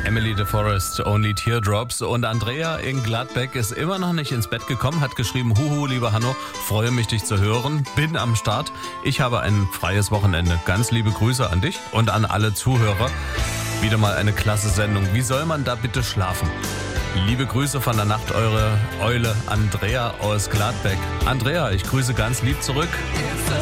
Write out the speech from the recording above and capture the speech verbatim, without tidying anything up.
Emily de Forest, Only Teardrops. Und Andrea in Gladbeck ist immer noch nicht ins Bett gekommen, hat geschrieben, huhu, lieber Hanno, freue mich, dich zu hören, bin am Start. Ich habe ein freies Wochenende. Ganz liebe Grüße an dich und an alle Zuhörer. Wieder mal eine klasse Sendung. Wie soll man da bitte schlafen? Liebe Grüße von der Nacht, eure Eule Andrea aus Gladbeck. Andrea, ich grüße ganz lieb zurück.